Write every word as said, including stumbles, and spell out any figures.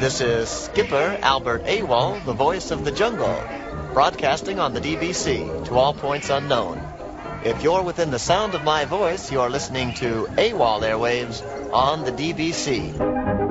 This is Skipper Albert Awol, the voice of the jungle, broadcasting on the D B C to all points unknown. If you're within the sound of my voice, you're listening to AWOL Airwaves on the D B C.